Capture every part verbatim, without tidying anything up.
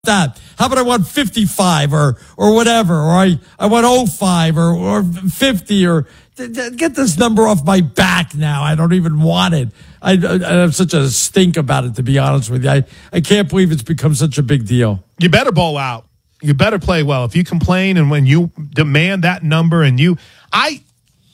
that? How about I want fifty-five or or whatever, or I, I want oh five or, or fifty or get this number off my back now. I don't even want it. I, I have such a stink about it, to be honest with you. I, I can't believe it's become such a big deal. You better bowl out. You better play well. If you complain and when you demand that number and you, I,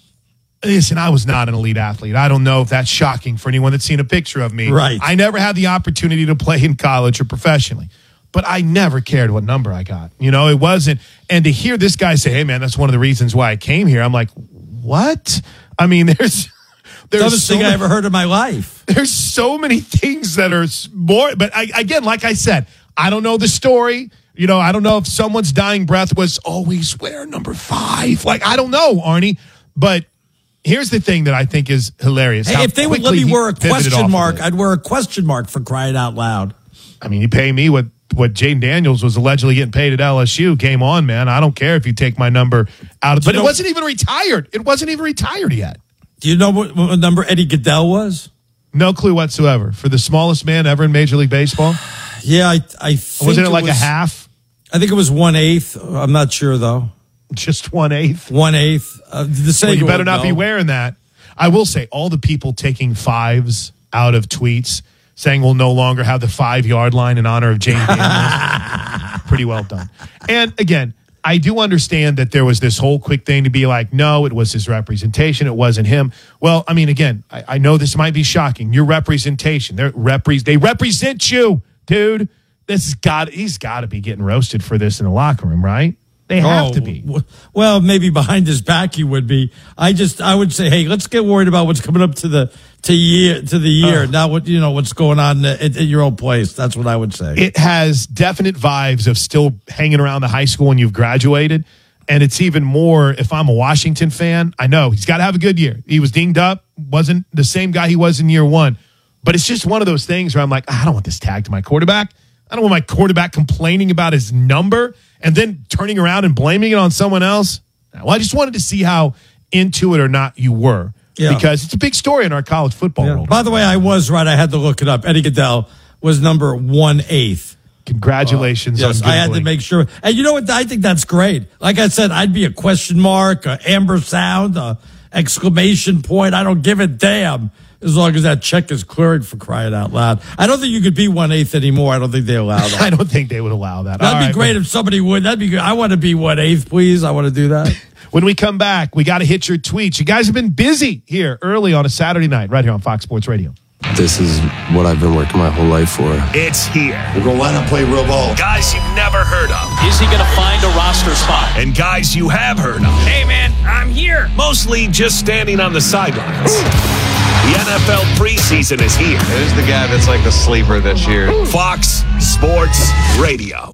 listen, I was not an elite athlete. I don't know if that's shocking for anyone that's seen a picture of me. Right. I never had the opportunity to play in college or professionally. But I never cared what number I got. You know, it wasn't. And to hear this guy say, hey, man, that's one of the reasons why I came here. I'm like, what? I mean, there's. there's Dumbest so thing many, I ever heard in my life. There's so many things that are more. But I, again, like I said, I don't know the story. You know, I don't know if someone's dying breath was always wear number five. Like, I don't know, Arnie. But here's the thing that I think is hilarious. Hey, if they would let me wear a question mark, I'd wear a question mark for crying out loud. I mean, you pay me what. What Jane Daniels was allegedly getting paid at L S U. Game on, man. I don't care if you take my number out of. But it wasn't even retired. It wasn't even retired yet. Do you know what, what number Eddie Goodell was? No clue whatsoever. For the smallest man ever in Major League Baseball. Yeah, I, I think wasn't it like was, a half? I think it was one eighth. I'm not sure though. Just one eighth. One eighth. Uh, the well, you better not know. be wearing that. I will say, all the people taking fives out of tweets, saying we'll no longer have the five-yard line in honor of Jane Daniels. Pretty well done. And, again, I do understand that there was this whole quick thing to be like, no, it was his representation. It wasn't him. Well, I mean, again, I, I know this might be shocking. Your representation. They're repre- they represent you, dude. This has got, he's got to be getting roasted for this in the locker room, right? They have oh, to be. Well, maybe behind his back he would be. I just, I would say, hey, let's get worried about what's coming up to the to year to the year, uh, not what you know what's going on at, at your old place. That's what I would say. It has definite vibes of still hanging around the high school when you've graduated, and it's even more if I'm a Washington fan. I know he's got to have a good year. He was dinged up, wasn't the same guy he was in year one, but it's just one of those things where I'm like, I don't want this tag to my quarterback. I don't want my quarterback complaining about his number and then turning around and blaming it on someone else. Well, I just wanted to see how into it or not you were. Yeah. Because it's a big story in our college football yeah. world. By the way, I was right. I had to look it up. Eddie Goodell was number one-eighth. Congratulations uh, yes, on I had to make sure. And you know what? I think that's great. Like I said, I'd be a question mark, an amber sound, an exclamation point. I don't give a damn. As long as that check is cleared, for crying out loud. I don't think you could be one-eighth anymore. I don't think they allow that. I don't think they would allow that. That'd All be right, great but- if somebody would. That'd be good. I want to be one-eighth, please. I want to do that. When we come back, we got to hit your tweets. You guys have been busy here early on a Saturday night right here on Fox Sports Radio. This is what I've been working my whole life for. It's here. We're going to line up, play real ball. Guys you've never heard of. Is he going to find a roster spot? And guys you have heard of. Hey, man, I'm here. Mostly just standing on the sidelines. The N F L preseason is here. Who's the guy that's like the sleeper this year? Fox Sports Radio.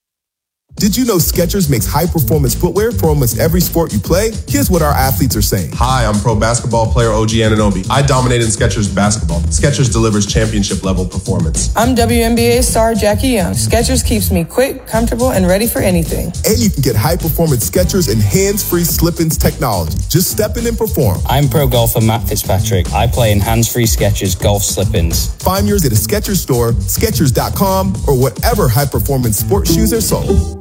Did you know Skechers makes high-performance footwear for almost every sport you play? Here's what our athletes are saying. Hi, I'm pro basketball player O G Anunoby. I dominate in Skechers basketball. Skechers delivers championship-level performance. I'm W N B A star Jackie Young. Skechers keeps me quick, comfortable, and ready for anything. And you can get high-performance Skechers and hands-free slip-ins technology. Just step in and perform. I'm pro golfer Matt Fitzpatrick. I play in hands-free Skechers golf slip-ins. Find yours at a Skechers store, Skechers dot com, or whatever high-performance sports shoes are sold.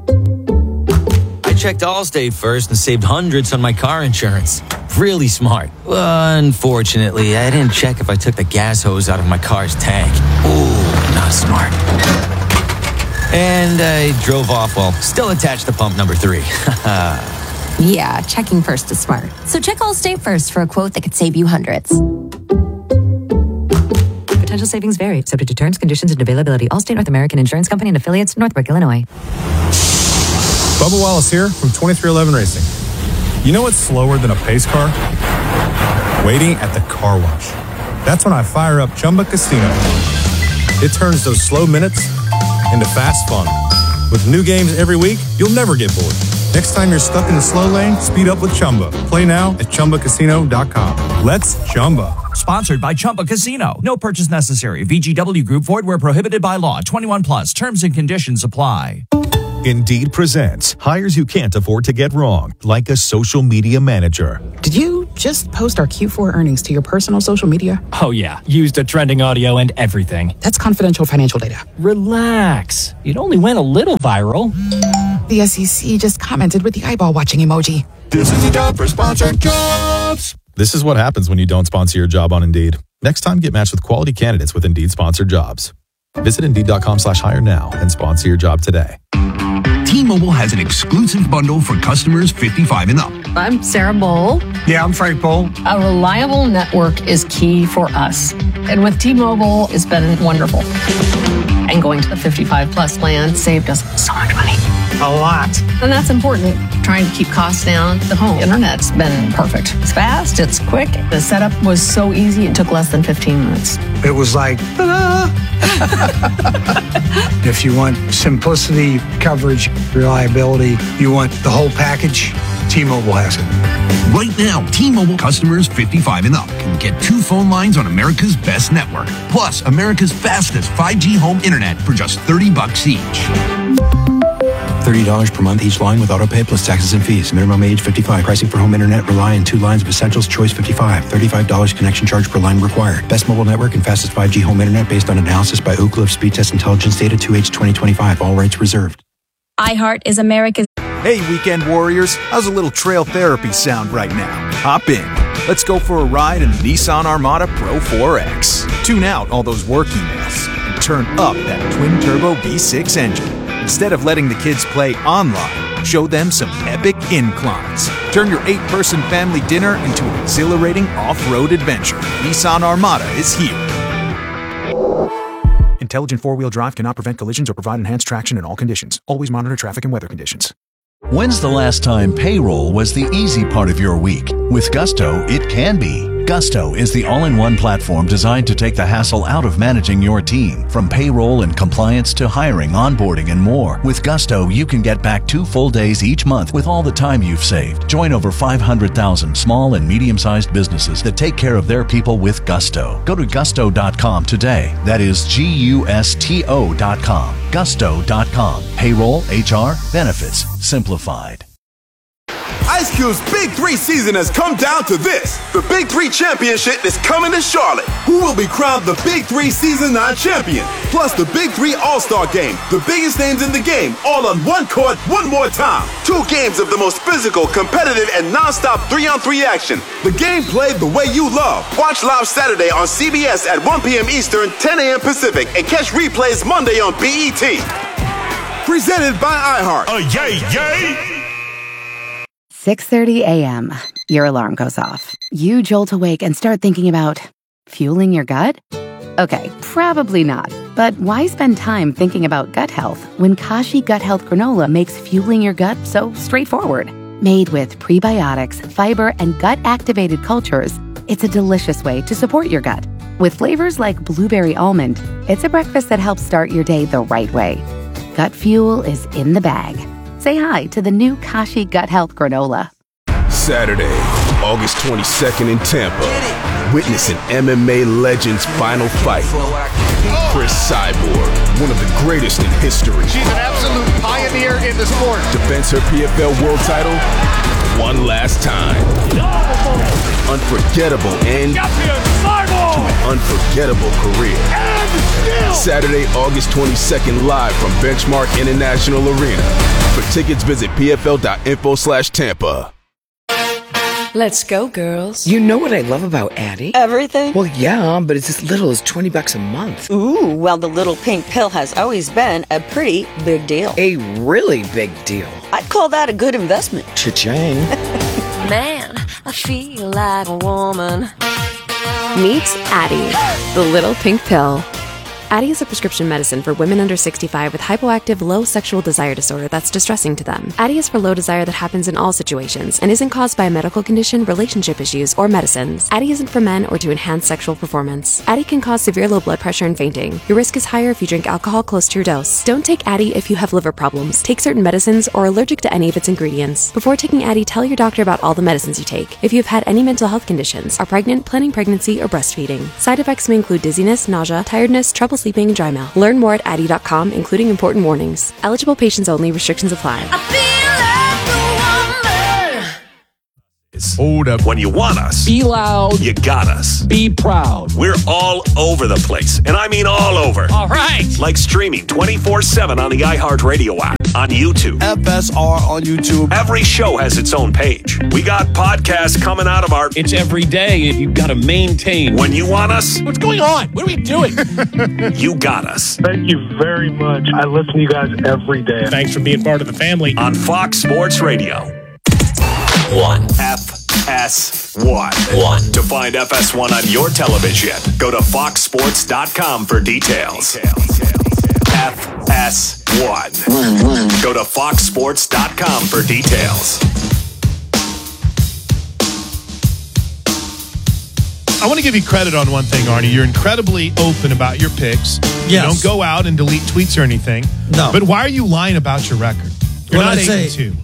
I checked Allstate first and saved hundreds on my car insurance. Really smart. Well, unfortunately, I didn't check if I took the gas hose out of my car's tank. Ooh, not smart. And I drove off while still attached to pump number three. Yeah, checking first is smart. So check Allstate first for a quote that could save you hundreds. Potential savings vary, subject to terms, conditions, and availability. Allstate North American Insurance Company and affiliates, Northbrook, Illinois. Bubba Wallace here from twenty-three eleven Racing. You know what's slower than a pace car? Waiting at the car wash. That's when I fire up Chumba Casino. It turns those slow minutes into fast fun. With new games every week, you'll never get bored. Next time you're stuck in the slow lane, speed up with Chumba. Play now at Chumba Casino dot com. Let's Chumba. Sponsored by Chumba Casino. No purchase necessary. V G W Group. Void where prohibited by law. twenty-one plus. Terms and conditions apply. Indeed presents hires you can't afford to get wrong, like a social media manager. Did you just post our Q four earnings to your personal social media? Oh, yeah. Used a trending audio and everything. That's confidential financial data. Relax. It only went a little viral. The S E C just commented with the eyeball watching emoji. This is the job for sponsored jobs. This is what happens when you don't sponsor your job on Indeed. Next time, get matched with quality candidates with Indeed sponsored jobs. Visit Indeed.com slash hire now and sponsor your job today. T-Mobile has an exclusive bundle for customers fifty-five and up. I'm Sarah Bowl. Yeah, I'm Frank Bowl. A reliable network is key for us. And with T-Mobile, it's been wonderful. And going to the fifty-five plus plan saved us so much money. A lot. And that's important. Trying to keep costs down. The home internet's been perfect. It's fast, it's quick. The setup was so easy, it took less than fifteen minutes. It was like, ta-da! If you want simplicity, coverage, reliability, you want the whole package, T-Mobile has it. Right now, T-Mobile customers fifty-five and up can get two phone lines on America's best network, plus America's fastest five G home internet for just thirty bucks each. thirty dollars per month each line with autopay plus taxes and fees. Minimum age fifty-five. Pricing for home internet rely on two lines of Essentials Choice fifty-five. thirty-five dollars connection charge per line required. Best mobile network and fastest five G home internet based on analysis by Ookla of Speed Test Intelligence data two H twenty twenty-five. All rights reserved. iHeart is America's... Hey, weekend warriors. How's a little trail therapy sound right now? Hop in. Let's go for a ride in the Nissan Armada Pro four X. Tune out all those work emails and turn up that twin-turbo V six engine. Instead of letting the kids play online, show them some epic inclines. Turn your eight-person family dinner into an exhilarating off-road adventure. Nissan Armada is here. Intelligent four-wheel drive cannot prevent collisions or provide enhanced traction in all conditions. Always monitor traffic and weather conditions. When's the last time payroll was the easy part of your week? With Gusto, it can be. Gusto is the all-in-one platform designed to take the hassle out of managing your team. From payroll and compliance to hiring, onboarding, and more. With Gusto, you can get back two full days each month with all the time you've saved. Join over five hundred thousand small and medium-sized businesses that take care of their people with Gusto. Go to gusto dot com today. That is G U S T O dot com. gusto dot com. Payroll, H R, benefits, simplified. Ice Cube's Big Three season has come down to this. The Big Three Championship is coming to Charlotte. Who will be crowned the Big Three Season nine champion? Plus the Big Three All-Star Game. The biggest names in the game, all on one court, one more time. Two games of the most physical, competitive, and non-stop three-on-three action. The game played the way you love. Watch live Saturday on C B S at one p.m. Eastern, ten a.m. Pacific, and catch replays Monday on B E T. Presented by iHeart. Oh, yay, yay! six thirty a.m. Your alarm goes off. You jolt awake and start thinking about fueling your gut? Okay, probably not. But why spend time thinking about gut health when Kashi Gut Health Granola makes fueling your gut so straightforward? Made with prebiotics, fiber, and gut-activated cultures, it's a delicious way to support your gut. With flavors like blueberry almond, it's a breakfast that helps start your day the right way. Gut fuel is in the bag. Say hi to the new Kashi Gut Health Granola. Saturday, August twenty-second in Tampa. Witness an M M A legend's final fight. Chris Cyborg, one of the greatest in history. She's an absolute pioneer in the sport. Defends her P F L world title one last time. Unforgettable end to an unforgettable career. Saturday, August twenty-second, live from Benchmark International Arena. For tickets, visit pfl.info slash Tampa. Let's go, girls. You know what I love about Addie? Everything? Well, yeah, but it's as little as twenty bucks a month. Ooh, well, the little pink pill has always been a pretty big deal. A really big deal. I'd call that a good investment. Cha-ching. Man, I feel like a woman. Meet Addie, the little pink pill. Addie is a prescription medicine for women under sixty-five with hypoactive low sexual desire disorder that's distressing to them. Addie is for low desire that happens in all situations and isn't caused by a medical condition, relationship issues, or medicines. Addie isn't for men or to enhance sexual performance. Addie can cause severe low blood pressure and fainting. Your risk is higher if you drink alcohol close to your dose. Don't take Addie if you have liver problems, take certain medicines, or are allergic to any of its ingredients. Before taking Addie, tell your doctor about all the medicines you take. If you have had any mental health conditions, are pregnant, planning pregnancy, or breastfeeding. Side effects may include dizziness, nausea, tiredness, trouble trouble sleeping, dry mouth. Learn more at addy dot com, including important warnings. Eligible patients only. Restrictions apply. Hold up. When you want us, Be loud. you got us. Be proud. We're all over the place, and I mean all over. All right. Like streaming twenty-four seven on the iHeartRadio app, on YouTube. F S R on YouTube. Every show has its own page. We got podcasts coming out of our... It's every day, and you've got to maintain. When you want us, What's going on? What are we doing? you got us. Thank you very much. I listen to you guys every day. Thanks for being part of the family. On Fox Sports Radio. One. F S one. One. To find F S one on your television, go to fox sports dot com for details. F S one. Go to fox sports dot com for details. I want to give you credit on one thing, Arnie. You're incredibly open about your picks. Yes. You don't go out and delete tweets or anything. No. But why are you lying about your record? You're What'd not I eight say? and two.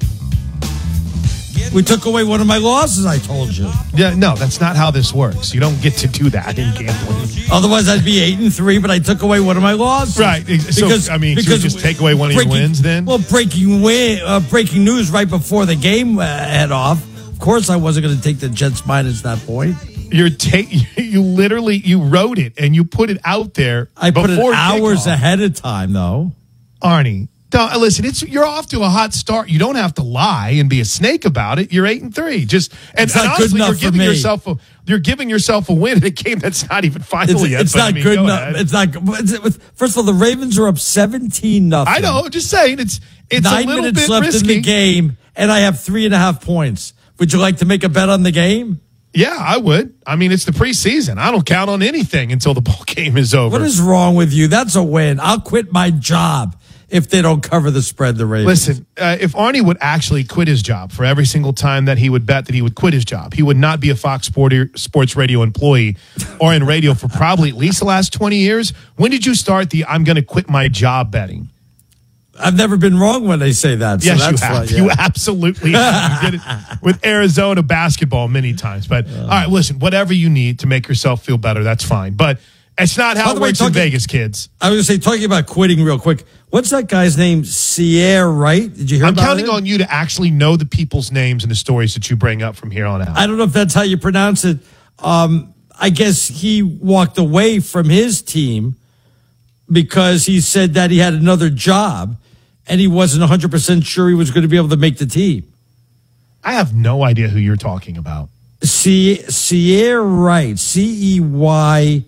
We took away one of my losses, I told you. Yeah, no, that's not how this works. You don't get to do that in gambling. Otherwise, I'd be eight and three, but I took away one of my losses. Right. So, I mean, should we just take away one of your breaking- wins then? Well, breaking win, uh, breaking news right before the game uh, head off. Of course, I wasn't going to take the Jets minus that point. You're ta- you literally you wrote it and you put it out there. I put it before hours kickoff. ahead of time, though. Arnie, don't, listen, it's you're off to a hot start. You don't have to lie and be a snake about it. You're eight and three. Just and, It's not and good honestly, enough you're for giving me. yourself a you're giving yourself a win in a game that's not even final It's, yet. it's but, not I mean, good go enough. ahead. It's not. It's, first of all, the Ravens are up seventeen nothing. I know. Just saying, it's it's nine a little minutes bit left risky. in the game, and I have three and a half points. Would you like to make a bet on the game? Yeah, I would. I mean, it's the preseason. I don't count on anything until the ball game is over. What is wrong with you? That's a win. I'll quit my job if they don't cover the spread. The Ravens. Listen, uh, if Arnie would actually quit his job for every single time that he would bet that he would quit his job, he would not be a Fox Sport- Sports Radio employee or in radio for probably at least the last twenty years. When did you start the I'm going to quit my job betting? I've never been wrong when they say that. So Yes, that's you have. why, yeah. You absolutely have. You did it with Arizona basketball many times. But all right, listen, whatever you need to make yourself feel better, that's fine. But it's not how By it the way, works in talking- Vegas, kids. I was going to say, talking about quitting real quick. What's that guy's name? Sierra, right? Did you hear I'm about counting it? on you to actually know the people's names and the stories that you bring up from here on out. I don't know if that's how you pronounce it. Um, I guess he walked away from his team because he said that he had another job and he wasn't one hundred percent sure he was going to be able to make the team. I have no idea who you're talking about. C- Sierra Wright, C E Y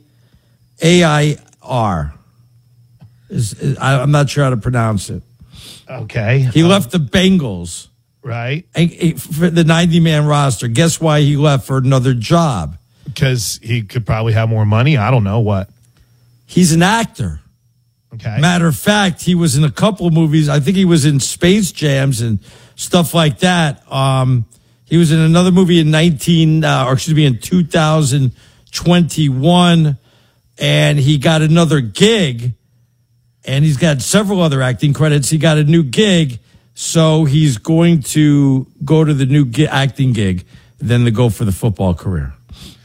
A I R. Is, is, I, I'm not sure how to pronounce it. Okay. He um, left the Bengals. Right. And, and for the ninety-man roster. Guess why he left for another job? Because he could probably have more money. I don't know what. He's an actor. Okay. Matter of fact, he was in a couple of movies. I think he was in Space Jams and stuff like that. Um, he was in another movie in nineteen, uh, or excuse me, in two thousand twenty-one, and he got another gig. And he's got several other acting credits. He got a new gig, so he's going to go to the new gi- acting gig, then to go for the football career.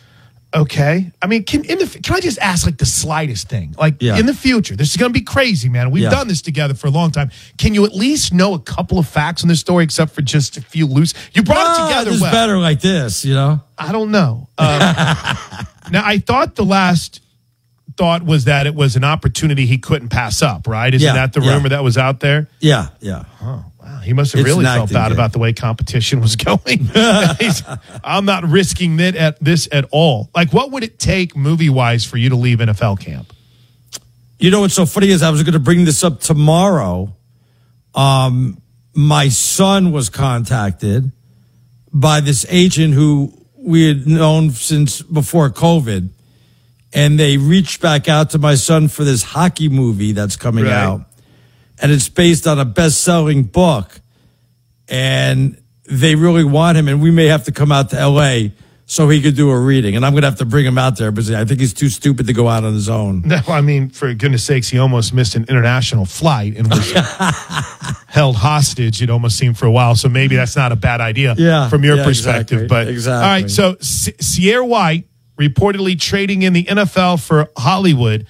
Okay. I mean, can in the can I just ask like the slightest thing? Like Yeah. in the future, this is going to be crazy, man. We've Yeah. done this together for a long time. Can you at least know a couple of facts on this story, except for just a few loose? You brought it Ah, together It's well. better like this, you know. I don't know. Um, now, I thought the last thought was that it was an opportunity he couldn't pass up, right? Isn't Yeah, that the yeah. rumor that was out there? Yeah, yeah. Oh, wow. He must have It's really an felt acting bad gig. about the way competition was going. He's, I'm not risking it at this at all. Like, what would it take movie-wise for you to leave N F L camp? You know what's so funny is I was going to bring this up tomorrow. Um, my son was contacted by this agent who we had known since before COVID, and they reached back out to my son for this hockey movie that's coming Right. out, and it's based on a best-selling book, and they really want him, and we may have to come out to L A so he could do a reading, and I'm going to have to bring him out there because I think he's too stupid to go out on his own. No, I mean, for goodness sakes, he almost missed an international flight and was held hostage, it almost seemed, for a while. So maybe that's not a bad idea Yeah, from your yeah, perspective. exactly, But exactly. all right, so S- Sierra White reportedly trading in the N F L for Hollywood.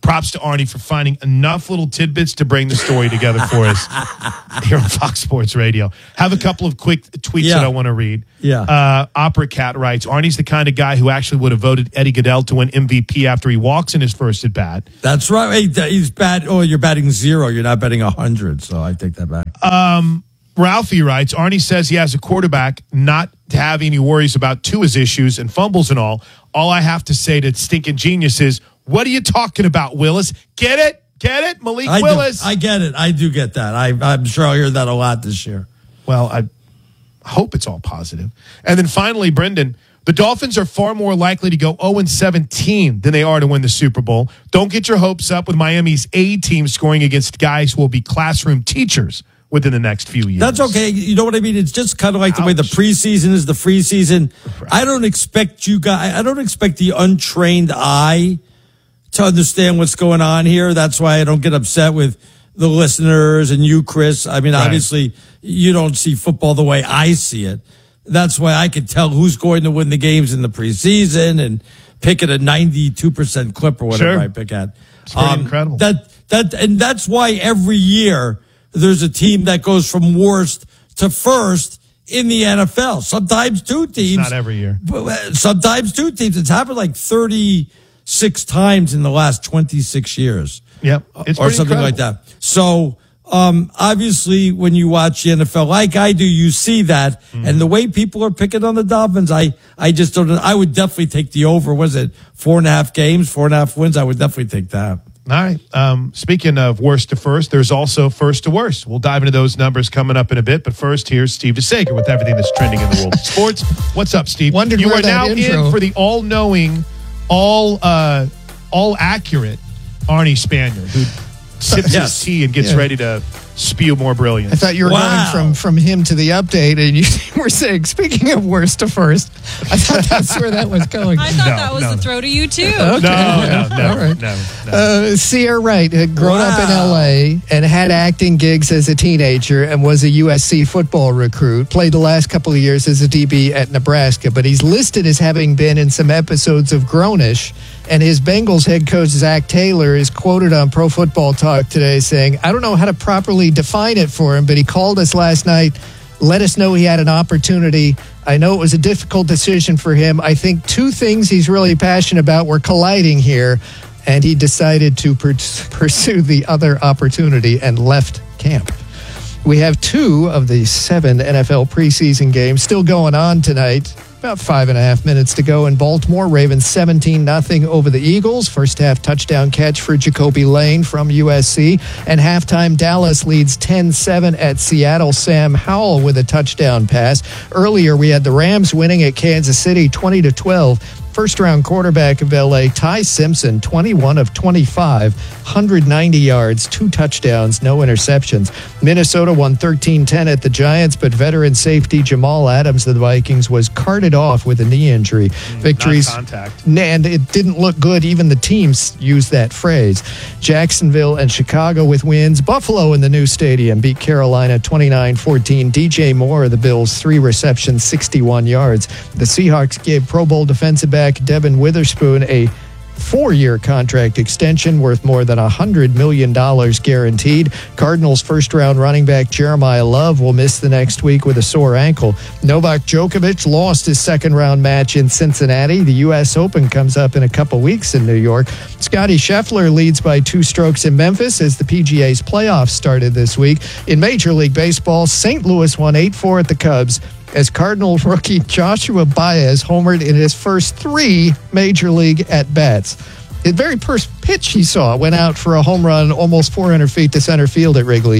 Props to Arnie for finding enough little tidbits to bring the story together for us here on Fox Sports Radio. Have a couple of quick tweets Yeah. that I want to read. Yeah. Uh, Opera Cat writes, Arnie's the kind of guy who actually would have voted Eddie Goodell to win M V P after he walks in his first at bat. That's right. Hey, he's bad. Oh, you're batting zero. You're not betting a hundred. So I take that back. Um, Ralphie writes, Arnie says he has a quarterback not to have any worries about Tua's issues and fumbles and all. All I have to say to stinking genius is, what are you talking about, Willis? Get it? Get it? Malik I do. Willis. I get it. I do get that. I, I'm sure I'll hear that a lot this year. Well, I hope it's all positive. And then finally, Brendan, the Dolphins are far more likely to go oh and seventeen than they are to win the Super Bowl. Don't get your hopes up with Miami's A team scoring against guys who will be classroom teachers within the next few years. That's okay. You know what I mean? It's just kind of like Ouch. the way the preseason is the free season. Right. I don't expect you guys, I don't expect the untrained eye to understand what's going on here. That's why I don't get upset with the listeners and you, Chris. I mean, right. obviously, you don't see football the way I see it. That's why I can tell who's going to win the games in the preseason and pick at a ninety-two percent clip or whatever sure. I pick at. It's pretty um, incredible. That, that, and that's why every year there's a team that goes from worst to first in the N F L. Sometimes two teams. It's not every year. Sometimes two teams. It's happened like thirty-six times in the last twenty-six years. Yep. It's or something incredible. like that. So, um, obviously, when you watch the N F L like I do, you see that. Mm. And the way people are picking on the Dolphins, I, I just don't know. I would definitely take the over. Was it four and a half games, four and a half wins? I would definitely take that. All right. Um, speaking of worst to first, there's also first to worst. We'll dive into those numbers coming up in a bit. But first, here's Steve DeSager with everything that's trending in the world of sports. What's up, Steve? Wondered you where are now that intro- in for the all-knowing, all uh, all accurate Arnie Spaniard, who sips Yes. his tea and gets Yeah. ready to spew more brilliance. I thought you were Wow. going from, from him to the update, and you were saying, speaking of worst to first, I thought that's where that was going. I thought No, that was no. the throw to you, too. Okay. No, no, no, All right. no, no. Uh, Sierra Wright had grown up in L A and had acting gigs as a teenager and was a U S C football recruit. Played the last couple of years as a D B at Nebraska, but he's listed as having been in some episodes of Grownish. And his Bengals head coach, Zach Taylor, is quoted on Pro Football Talk today saying, I don't know how to properly define it for him, but he called us last night, let us know he had an opportunity. I know it was a difficult decision for him. I think two things he's really passionate about were colliding here, and he decided to per- pursue the other opportunity and left camp. We have two of the seven N F L preseason games still going on tonight. About five and a half minutes to go in Baltimore. Ravens seventeen nothing over the Eagles. First half touchdown catch for Jacoby Lane from U S C. And halftime, Dallas leads ten seven at Seattle. Sam Howell with a touchdown pass. Earlier, we had the Rams winning at Kansas City twenty to twelve. First round quarterback of L A, Ty Simpson, twenty-one of twenty-five, one hundred ninety yards, two touchdowns, no interceptions. Minnesota won thirteen ten at the Giants, but veteran safety Jamal Adams of the Vikings was carted off with a knee injury. Victories. Non-contact. And it didn't look good. Even the teams used that phrase. Jacksonville and Chicago with wins. Buffalo in the new stadium beat Carolina twenty-nine fourteen. D J Moore of the Bills, three receptions, sixty-one yards. The Seahawks gave Pro Bowl defensive back Devin Witherspoon a four-year contract extension worth more than one hundred million dollars guaranteed. Cardinals first-round running back Jeremiah Love will miss the next week with a sore ankle. Novak Djokovic lost his second-round match in Cincinnati. The U S Open comes up in a couple weeks in New York. Scottie Scheffler leads by two strokes in Memphis as the P G A's playoffs started this week. In Major League Baseball, Saint Louis won eight four at the Cubs as Cardinals rookie Joshua Baez homered in his first three Major League at-bats. The very first pitch he saw went out for a home run almost four hundred feet to center field at Wrigley.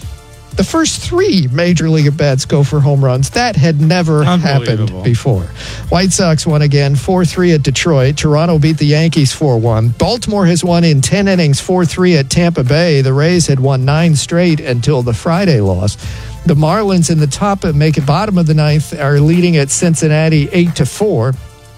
The first three Major League at-bats go for home runs. That had never happened before. White Sox won again four three at Detroit. Toronto beat the Yankees four one. Baltimore has won in ten innings four three at Tampa Bay. The Rays had won nine straight until the Friday loss. The Marlins in the top, make it bottom of the ninth, are leading at Cincinnati eight to four.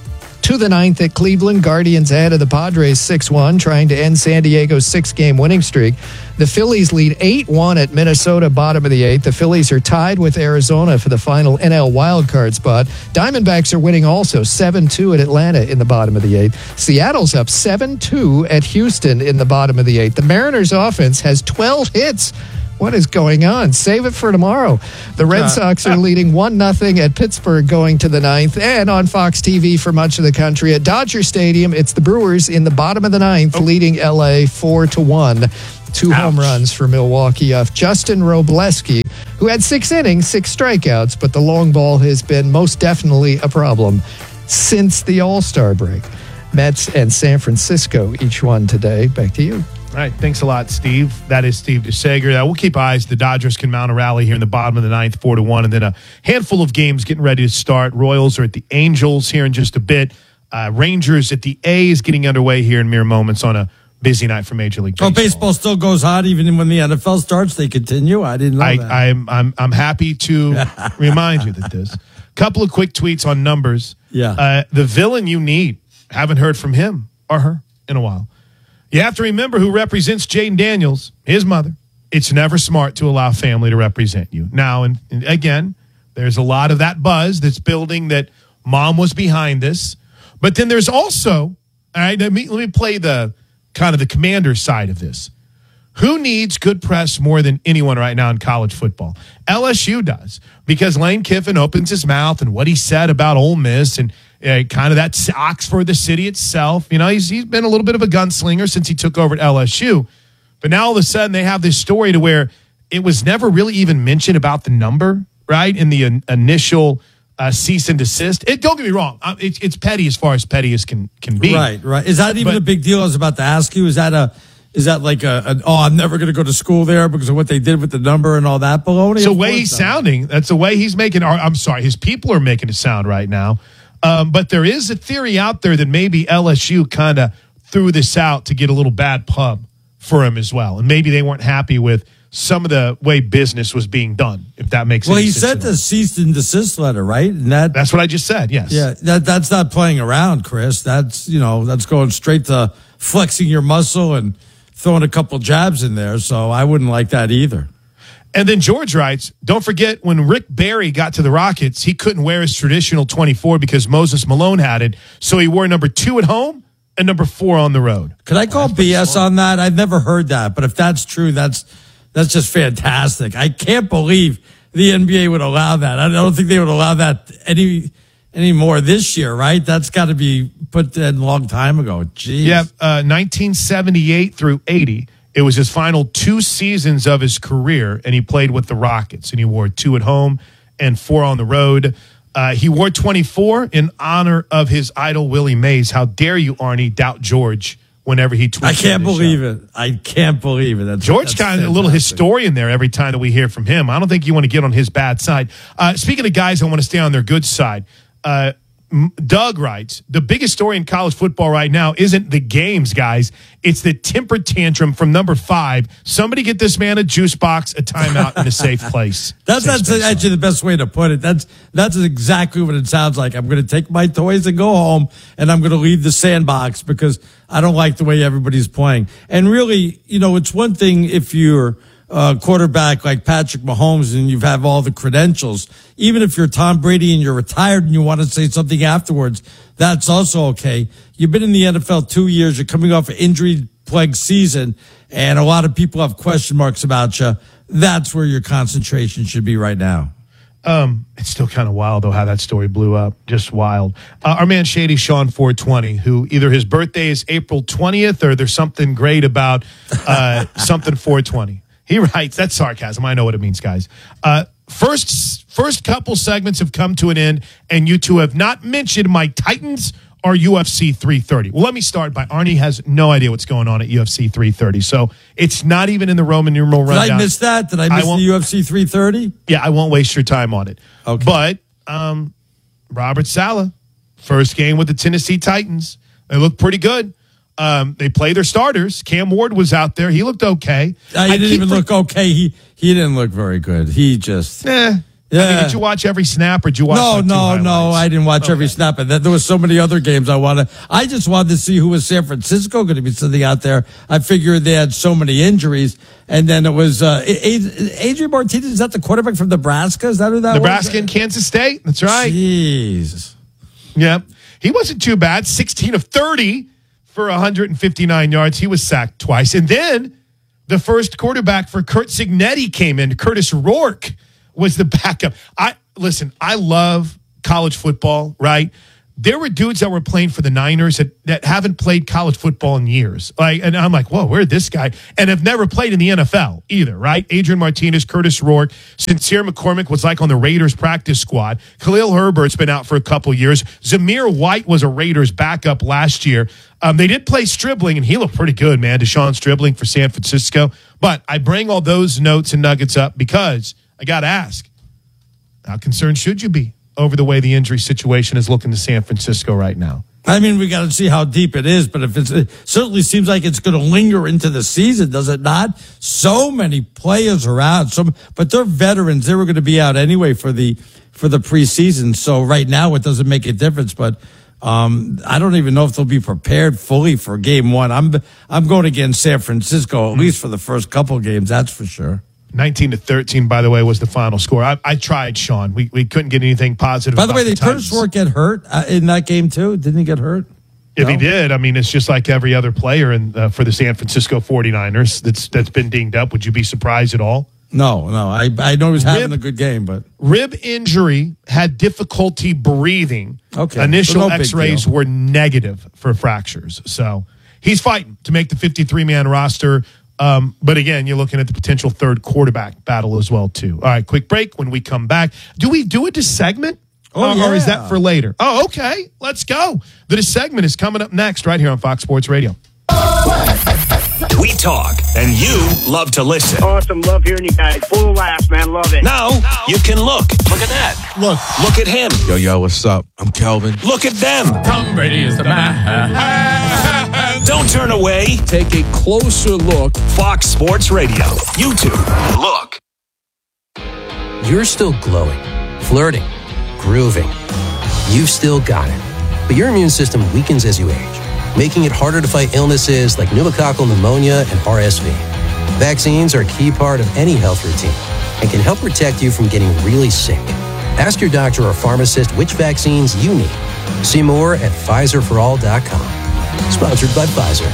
to the ninth at Cleveland. Guardians ahead of the Padres six one, trying to end San Diego's six-game winning streak. The Phillies lead eight one at Minnesota, bottom of the eighth. The Phillies are tied with Arizona for the final N L wildcard spot. Diamondbacks are winning also seven two at Atlanta in the bottom of the eighth. Seattle's up seven two at Houston in the bottom of the eighth. The Mariners offense has twelve hits. What is going on? Save it for tomorrow. The Red Sox are leading one nothing at Pittsburgh going to the ninth. And on Fox T V for much of the country at Dodger Stadium, it's the Brewers in the bottom of the ninth, leading L A four to one. Two Ouch. home runs for Milwaukee off Justin Robleski, who had six innings, six strikeouts, but the long ball has been most definitely a problem since the All-Star break. Mets and San Francisco each won today. Back to you. All right, thanks a lot, Steve. That is Steve DeSager. Uh, we'll keep eyes. The Dodgers can mount a rally here in the bottom of the ninth, four to one, and then a handful of games getting ready to start. Royals are at the Angels here in just a bit. Uh, Rangers at the A's getting underway here in mere moments on a busy night for Major League Baseball. Oh, baseball still goes hot even when the N F L starts. They continue. I didn't know I, that. I'm I'm I'm happy to remind you that this. Couple of quick tweets on numbers. Yeah. Uh, the villain you need. Haven't heard from him or her in a while. You have to remember who represents Jaden Daniels, his mother. It's never smart to allow family to represent you. Now, and, and again, there's a lot of that buzz that's building that mom was behind this. But then there's also, all right, let me, let me play the kind of the commander side of this. Who needs good press more than anyone right now in college football? L S U does, because Lane Kiffin opens his mouth and what he said about Ole Miss and uh, kind of that Oxford, the city itself. You know, he's he's been a little bit of a gunslinger since he took over at L S U. But now all of a sudden they have this story to where it was never really even mentioned about the number, right, in the in, initial uh, cease and desist. It, don't get me wrong. It, it's petty as far as petty as can, can be. Right, right. Is that even but, a big deal? I was about to ask you. Is that a... Is that like a, a, oh, I'm never going to go to school there because of what they did with the number and all that baloney? It's the way he's sounding. That's the way he's making, I'm sorry, his people are making it sound right now. Um, but there is a theory out there that maybe L S U kind of threw this out to get a little bad pub for him as well. And maybe they weren't happy with some of the way business was being done, if that makes well, any sense. Well, he sent the cease and desist letter, right? And that That's what I just said, yes. Yeah, that that's not playing around, Chris. That's, you know, that's going straight to flexing your muscle and throwing a couple jabs in there, so I wouldn't like that either. And then George writes, don't forget when Rick Barry got to the Rockets, he couldn't wear his traditional twenty-four because Moses Malone had it, so he wore number two at home and number four on the road. Could I call B S on that? I've never heard that, but if that's true, that's that's just fantastic. I can't believe the N B A would allow that. I don't think they would allow that any anymore this year, right? That's got to be put in a long time ago. Jeez. Yeah, uh, nineteen seventy-eight through eighty. It was his final two seasons of his career, and he played with the Rockets, and he wore two at home and four on the road. Uh, he wore twenty-four in honor of his idol, Willie Mays. How dare you, Arnie, doubt George whenever he tweets. I can't believe it. I can't believe it. That's, George that's kind of fantastic. a little historian there every time that we hear from him. I don't think you want to get on his bad side. Uh, speaking of guys, I want to stay on their good side. Uh, Doug writes, the biggest story in college football right now isn't the games, guys. It's the temper tantrum from number five. Somebody get this man a juice box, a timeout, in a safe place. That's, that's actually the best way to put it. That's that's exactly what it sounds like. I'm going to take my toys and go home, and I'm going to leave the sandbox because I don't like the way everybody's playing. And really, you know, it's one thing if you're Uh, quarterback like Patrick Mahomes and you have all the credentials. Even if you're Tom Brady and you're retired and you want to say something afterwards, that's also okay. You've been in the N F L two years. You're coming off an injury-plagued season, and a lot of people have question marks about you. That's where your concentration should be right now. Um, it's still kind of wild, though, how that story blew up. Just wild. Uh, our man Shady Sean four twenty, who either his birthday is April twentieth or there's something great about uh, something four twenty. He writes, that's sarcasm. I know what it means, guys. Uh, first, first couple segments have come to an end, and you two have not mentioned my Titans or U F C three thirty. Well, let me start by Arnie has no idea what's going on at U F C three thirty, so it's not even in the Roman numeral rundown. Did I miss that? Did I miss I the U F C three thirty? Yeah, I won't waste your time on it. Okay. But um, Robert Saleh, first game with the Tennessee Titans. They look pretty good. Um, they play their starters. Cam Ward was out there. He looked okay. Uh, he I didn't even for- look okay. He he didn't look very good. He just eh. Yeah. I mean, did you watch every snap or did you watch No, like, two no, highlights? no. I didn't watch Okay. every snap. And there was so many other games I wanted. I just wanted to see who was San Francisco going to be sitting out there. I figured they had so many injuries. And then it was uh, Adrian Martinez. Is that the quarterback from Nebraska? Is that who that Nebraska was? and Kansas State. That's right. Jeez. Yeah. He wasn't too bad. sixteen of thirty for one hundred fifty-nine yards. He was sacked twice. And then the first quarterback for Kurt Signetti came in. Curtis Rourke was the backup. I listen, I love college football, right? There were dudes that were playing for the Niners that, that haven't played college football in years. Like, and I'm like, whoa, where'd this guy? And have never played in the N F L either, right? Adrian Martinez, Curtis Rourke, Sincere McCormick was like on the Raiders practice squad. Khalil Herbert's been out for a couple years. Zamir White was a Raiders backup last year. Um, they did play Stribling, and he looked pretty good, man. Deshaun Stribling for San Francisco. But I bring all those notes and nuggets up because I got to ask, how concerned should you be over the way the injury situation is looking to San Francisco right now? I mean, we got to see how deep it is, but if it's, it certainly seems like it's going to linger into the season, does it not? So many players are out, so, but they're veterans. They were going to be out anyway for the for the preseason. So right now, it doesn't make a difference. But um, I don't even know if they'll be prepared fully for game one. I'm I'm going against San Francisco at least for the first couple of games. That's for sure. nineteen to thirteen, by the way, was the final score. I, I tried, Sean. We we couldn't get anything positive. By the about way, did Curtis Titans. Rourke get hurt uh, in that game too? Didn't he get hurt? If No? he did, I mean, it's just like every other player in, uh, for the San Francisco forty-niners that's that's been dinged up. Would you be surprised at all? No, no. I I know he was having Rib- a good game, but Rib injury, had difficulty breathing. Okay. Initial So no big X-rays deal. were negative for fractures. So he's fighting to make the fifty-three man roster. Um, but again, you're looking at the potential third quarterback battle as well, too. All right, quick break. When we come back, do we do a segment? Oh, uh, Or is yeah. that for later? Oh, okay. Let's go. The segment is coming up next right here on Fox Sports Radio. We talk, and you love to listen. Awesome. Love hearing you guys. Full of laughs, man. Love it. Now you can look. Look at that. Look. Look at him. Yo, yo, what's up? I'm Calvin. Look at them. Tom Brady is the man. Don't turn away. Take a closer look. Fox Sports Radio. YouTube. Look. You're still glowing, flirting, grooving. You've still got it. But your immune system weakens as you age, making it harder to fight illnesses like pneumococcal pneumonia and R S V. Vaccines are a key part of any health routine and can help protect you from getting really sick. Ask your doctor or pharmacist which vaccines you need. See more at Pfizer for all dot com. Sponsored by Pfizer.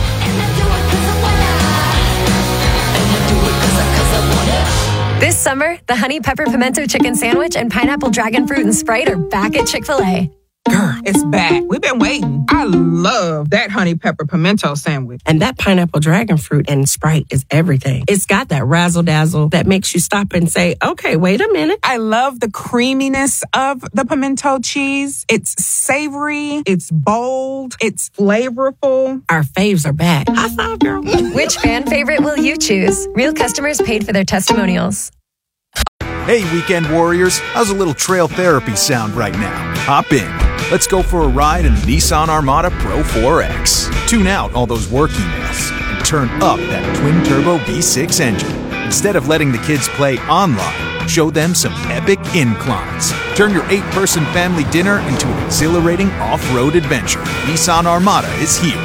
This summer, the Honey Pepper Pimento Chicken Sandwich and Pineapple Dragon Fruit and Sprite are back at Chick-fil-A. Girl, it's back. We've been waiting. I love that honey pepper pimento sandwich. And that pineapple dragon fruit and Sprite is everything. It's got that razzle dazzle that makes you stop and say, okay, wait a minute. I love the creaminess of the pimento cheese. It's savory. It's bold. It's flavorful. Our faves are back. High five, girl. Which fan favorite will you choose? Real customers paid for their testimonials. Hey, weekend warriors, how's a little trail therapy sound right now? Hop in. Let's go for a ride in the Nissan Armada Pro four X. Tune out all those work emails and turn up that twin-turbo V six engine. Instead of letting the kids play online, show them some epic inclines. Turn your eight-person family dinner into an exhilarating off-road adventure. Nissan Armada is here.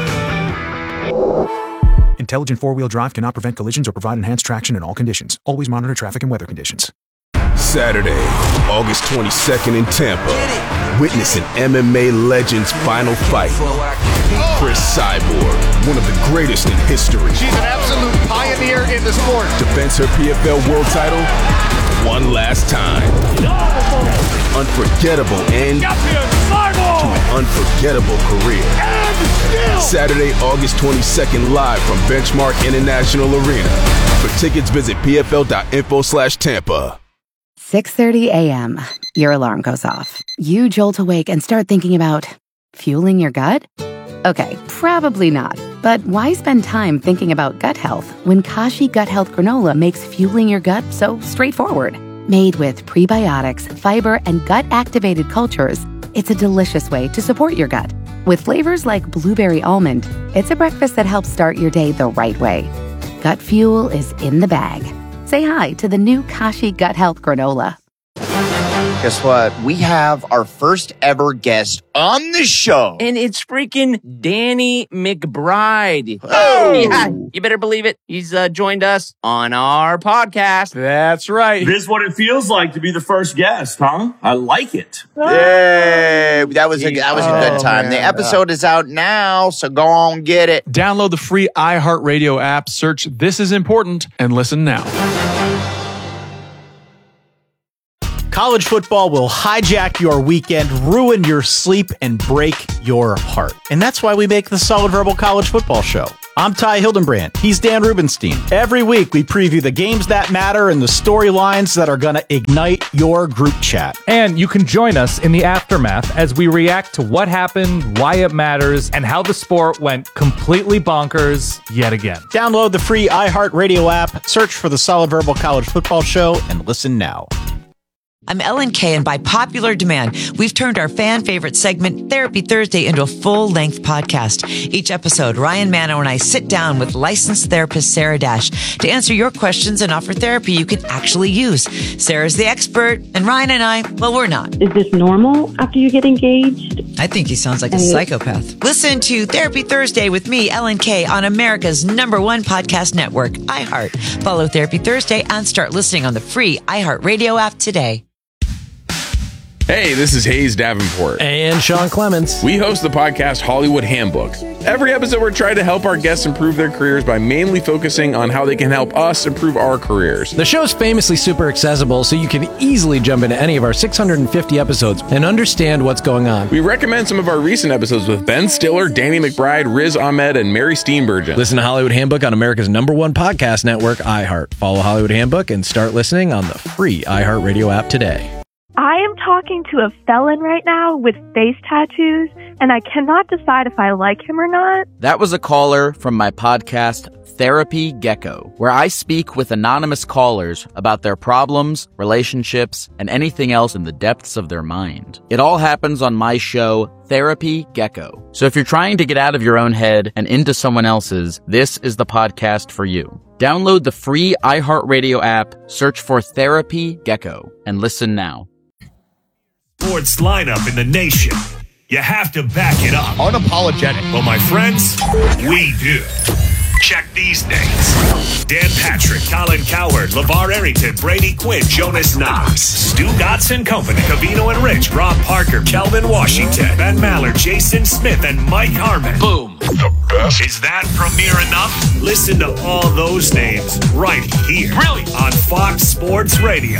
Intelligent four-wheel drive cannot prevent collisions or provide enhanced traction in all conditions. Always monitor traffic and weather conditions. Saturday, August twenty-second in Tampa. Witness an M M A legend's final fight. Chris Cyborg, one of the greatest in history, She's an absolute pioneer in the sport. defends her P F L world title one last time. Unforgettable end to an unforgettable career. Saturday, August twenty-second, live from Benchmark International Arena. For tickets, visit pfl.info slash Tampa. six thirty a.m. Your alarm goes off. You jolt awake and start thinking about fueling your gut? Okay, probably not. But why spend time thinking about gut health when Kashi Gut Health Granola makes fueling your gut so straightforward? Made with prebiotics, fiber, and gut-activated cultures, it's a delicious way to support your gut. With flavors like blueberry almond, it's a breakfast that helps start your day the right way. Gut fuel is in the bag. Say hi to the new Kashi Gut Health Granola. Guess what? We have our first ever guest on the show. And it's freaking Danny McBride. Oh! Yeah, you better believe it. He's uh, joined us on our podcast. That's right. This is what it feels like to be the first guest, huh? I like it. Yay! That was a, that was a good time. Oh, the man. episode is out now, so go on get it. Download the free iHeartRadio app, search This Is Important, and listen now. College football will hijack your weekend, ruin your sleep, and break your heart. And that's why we make the Solid Verbal College Football Show. I'm Ty Hildenbrand. He's Dan Rubenstein. Every week, we preview the games that matter and the storylines that are going to ignite your group chat. And you can join us in the aftermath as we react to what happened, why it matters, and how the sport went completely bonkers yet again. Download the free iHeartRadio app, search for the Solid Verbal College Football Show, and listen now. I'm Ellen Kay, and by popular demand, we've turned our fan favorite segment, Therapy Thursday, into a full-length podcast. Each episode, Ryan Mano and I sit down with licensed therapist Sarah Dash to answer your questions and offer therapy you can actually use. Sarah's the expert, and Ryan and I, well, we're not. Is this normal after you get engaged? I think he sounds like a psychopath. Listen to Therapy Thursday with me, Ellen Kay, on America's number one podcast network, iHeart. Follow Therapy Thursday and start listening on the free iHeartRadio app today. Hey, this is Hayes Davenport. And Sean Clements. We host the podcast Hollywood Handbook. Every episode, we're trying to help our guests improve their careers by mainly focusing on how they can help us improve our careers. The show's famously super accessible, so you can easily jump into any of our six hundred fifty episodes and understand what's going on. We recommend some of our recent episodes with Ben Stiller, Danny McBride, Riz Ahmed, and Mary Steenburgen. Listen to Hollywood Handbook on America's number one podcast network, iHeart. Follow Hollywood Handbook and start listening on the free iHeartRadio app today. I am talking to a felon right now with face tattoos, and I cannot decide if I like him or not. That was a caller from my podcast, Therapy Gecko, where I speak with anonymous callers about their problems, relationships, and anything else in the depths of their mind. It all happens on my show, Therapy Gecko. So if you're trying to get out of your own head and into someone else's, this is the podcast for you. Download the free iHeartRadio app, search for Therapy Gecko, and listen now. Sports lineup in the nation. You have to back it up. Unapologetic. Well, my friends, we do. Check these names. Dan Patrick, Colin Cowherd, LeVar Arrington, Brady Quinn, Jonas Knox, Stu Gotts and Company, Cavino and Rich, Rob Parker, Kelvin Washington, Ben Maller, Jason Smith, and Mike Harmon. Boom. The best. Is that premiere enough? Listen to all those names right here. Really? On Fox Sports Radio.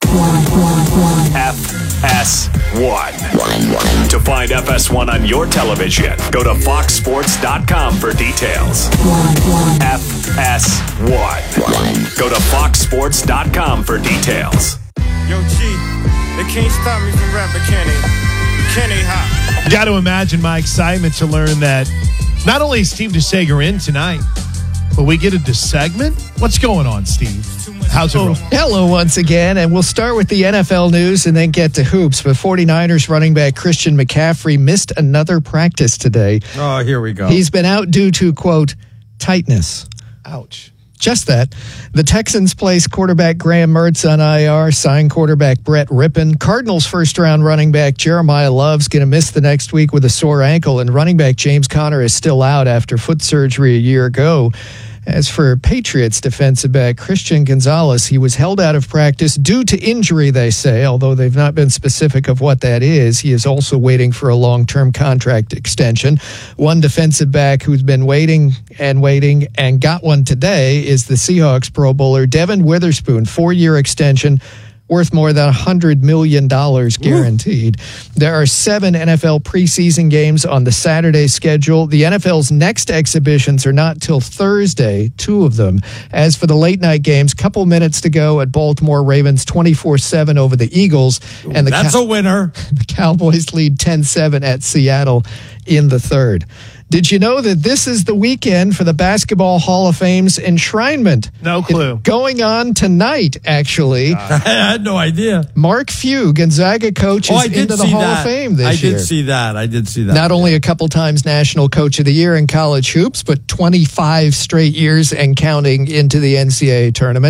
F S one. To find F S one on your television, go to fox sports dot com for details. F S one. Go to fox sports dot com for details. Yo, G, they can't stop me from rapping, can they? Can they hop? Got to imagine my excitement to learn that not only is Steve DeSager in tonight, but we get a segment. What's going on, Steve? How's it going? Hello once again, and we'll start with the N F L news and then get to hoops. But 49ers running back Christian McCaffrey missed another practice today. Oh, here we go. He's been out due to, quote, tightness. Ouch. Just that. The Texans placed quarterback Graham Mertz on I R, signed quarterback Brett Rippon. Cardinals first-round running back Jeremiah Love's going to miss the next week with a sore ankle, and running back James Conner is still out after foot surgery a year ago. As for Patriots defensive back Christian Gonzalez, he was held out of practice due to injury, they say, although they've not been specific of what that is. He is also waiting for a long-term contract extension. One defensive back who's been waiting and waiting and got one today is the Seahawks Pro Bowler Devin Witherspoon, four-year extension, worth more than one hundred million dollars guaranteed. Ooh. There are seven N F L preseason games on the Saturday schedule. The N F L's next exhibitions are not till Thursday, two of them. As for the late-night games, couple minutes to go at Baltimore Ravens twenty-four seven over the Eagles. Ooh, and the that's Cow- a winner. The Cowboys lead ten seven at Seattle in the third. Did you know that this is the weekend for the Basketball Hall of Fame's enshrinement? No clue. It's going on tonight, actually. I had no idea. Mark Few, Gonzaga coach, is oh, into the Hall that. of Fame this I year. I did see that. I did see that. Not only a couple times National Coach of the Year in college hoops, but twenty-five straight years and counting into the N C double A tournament.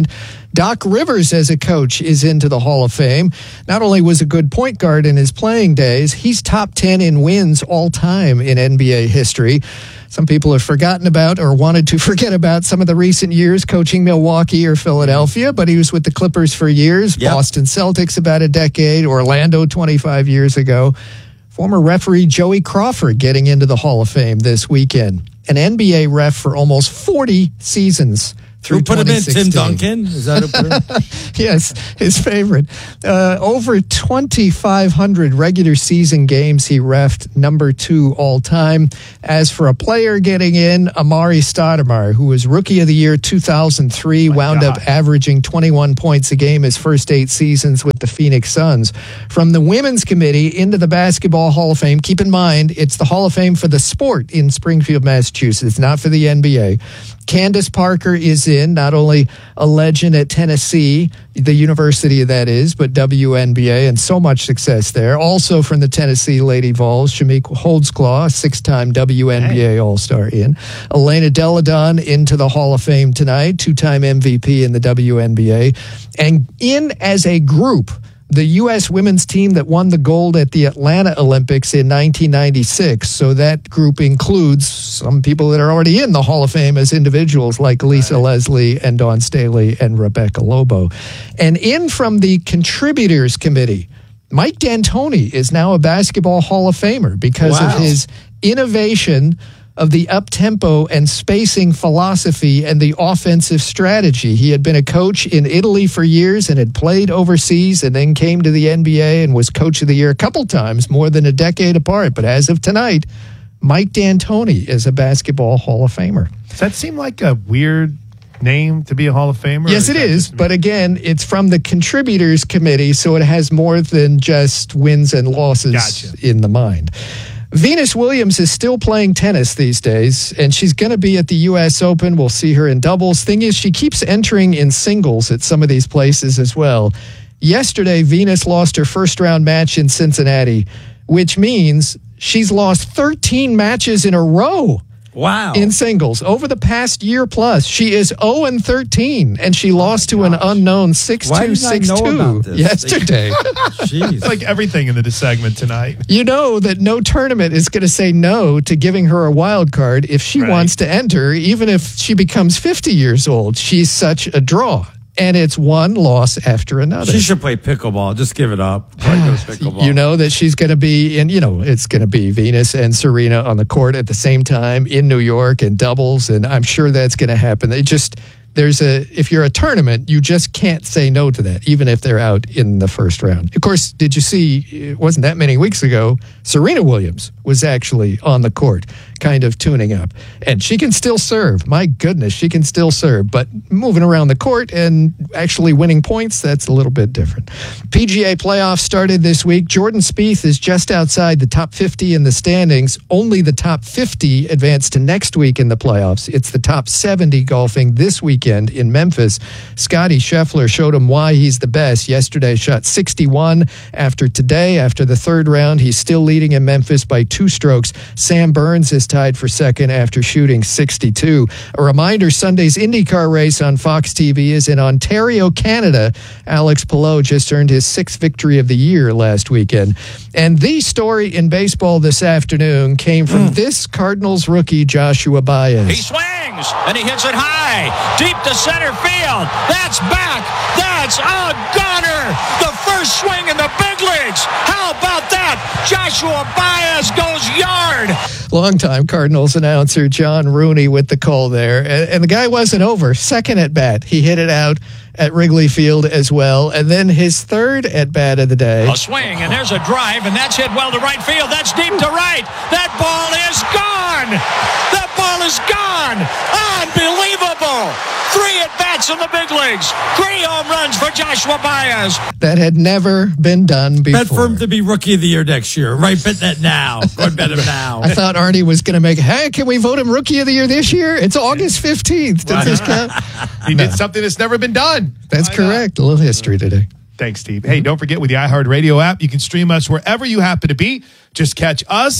Doc Rivers as a coach is into the Hall of Fame. Not only was a good point guard in his playing days, he's top ten in wins all time in N B A history. Some people have forgotten about or wanted to forget about some of the recent years coaching Milwaukee or Philadelphia, but he was with the Clippers for years, yep. Boston Celtics about a decade, Orlando twenty-five years ago. Former referee Joey Crawford getting into the Hall of Fame this weekend. An N B A ref for almost forty seasons. Through who put him in? Tim Duncan? Is that who put him? Yes, his favorite. Uh, over twenty-five hundred regular season games he reffed, number two all time. As for a player getting in, Amari Stoudemire, who was Rookie of the Year two thousand three, oh wound God. up averaging twenty-one points a game his first eight seasons with the Phoenix Suns. From the Women's Committee into the Basketball Hall of Fame, keep in mind, it's the Hall of Fame for the sport in Springfield, Massachusetts, not for the N B A. Candace Parker is in, not only a legend at Tennessee, the university that is, but W N B A, and so much success there. Also from the Tennessee Lady Vols, Shamik Holdsclaw, a six-time W N B A hey. All-Star in. Elena Deladon into the Hall of Fame tonight, two-time M V P in the W N B A. And in as a group, the U S women's team that won the gold at the Atlanta Olympics in nineteen ninety-six. So that group includes some people that are already in the Hall of Fame as individuals like Lisa right. Leslie and Dawn Staley and Rebecca Lobo. And in from the Contributors Committee, Mike D'Antoni is now a Basketball Hall of Famer because wow. of his innovation of the up-tempo and spacing philosophy and the offensive strategy. He had been a coach in Italy for years and had played overseas and then came to the N B A and was Coach of the Year a couple times, more than a decade apart. But as of tonight, Mike D'Antoni is a Basketball Hall of Famer. Does that seem like a weird name to be a Hall of Famer? Yes, it is. But again, it's from the Contributors Committee, so it has more than just wins and losses gotcha. in the mind. Venus Williams is still playing tennis these days, and she's going to be at the U S Open. We'll see her in doubles. Thing is, she keeps entering in singles at some of these places as well. Yesterday, Venus lost her first-round match in Cincinnati, which means she's lost thirteen matches in a row. Wow. In singles. Over the past year plus, she is oh and thirteen, and she lost oh to an unknown six two, six two yesterday. Jeez. Like everything in the segment tonight. You know that no tournament is going to say no to giving her a wild card if she right. wants to enter, even if she becomes fifty years old. She's such a draw. And it's one loss after another. She should play pickleball. Just give it up. Pickleball. You know that she's going to be in, you know, it's going to be Venus and Serena on the court at the same time in New York and doubles. And I'm sure that's going to happen. It just, there's a, if you're a tournament, you just can't say no to that, even if they're out in the first round. Of course, did you see, it wasn't that many weeks ago, Serena Williams was actually on the court, kind of tuning up. And she can still serve. My goodness, she can still serve. But moving around the court and actually winning points, that's a little bit different. P G A playoffs started this week. Jordan Spieth is just outside the top fifty in the standings. Only the top fifty advance to next week in the playoffs. It's the top seventy golfing this weekend in Memphis. Scotty Scheffler showed him why he's the best. Yesterday shot sixty-one. After today, after the third round, he's still leading in Memphis by two strokes. Sam Burns is tied for second after shooting sixty-two. A reminder, Sunday's IndyCar race on Fox T V is in Ontario, Canada. Alex Palou just earned his sixth victory of the year last weekend. And the story in baseball this afternoon came from mm. this Cardinals rookie, Joshua Baez. He swings, and he hits it high, deep to center field. That's back. That's a gunner. The first swing in the big leagues. How about that? Joshua Baez goes yard. Longtime Cardinals announcer John Rooney with the call there. And, and the guy wasn't over. Second at bat. He hit it out at Wrigley Field as well. And then his third at bat of the day. A swing, and there's a drive, and that's hit well to right field. That's deep to right. That ball is gone. That ball is gone. Unbelievable. Three at-bats in the big leagues. Three home runs for Joshua Baez. That had never been done before. Bet for him to be Rookie of the Year next year. Right, bet that now. Go and bet him now. I thought Arnie was going to make, hey, can we vote him Rookie of the Year this year? It's August fifteenth. Does this count? He no. did something that's never been done. That's Why correct. Not? A little history today. Thanks, Steve. Hey, don't forget with the iHeartRadio app, you can stream us wherever you happen to be. Just catch us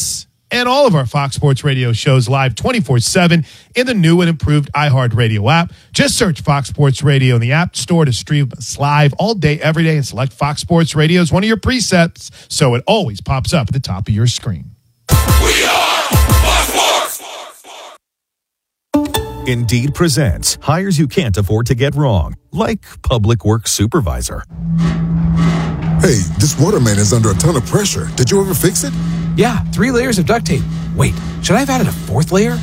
and all of our Fox Sports Radio shows live twenty-four seven in the new and improved iHeartRadio app. Just search Fox Sports Radio in the App Store to stream us live all day, every day, and select Fox Sports Radio as one of your presets so it always pops up at the top of your screen. We are Fox Sports! Indeed presents hires you can't afford to get wrong, like public works supervisor. Hey, this waterman is under a ton of pressure. Did you ever fix it? Yeah, three layers of duct tape. Wait, should I have added a fourth layer?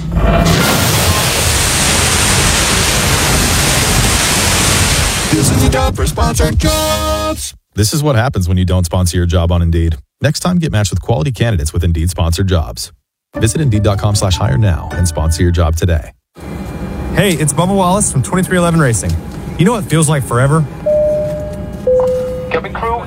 This is the job for sponsored jobs. This is what happens when you don't sponsor your job on Indeed. Next time, get matched with quality candidates with Indeed sponsored jobs. Visit Indeed.com slash hire now and sponsor your job today. Hey, it's Bubba Wallace from twenty-three eleven Racing. You know what feels like forever? Cabin crew,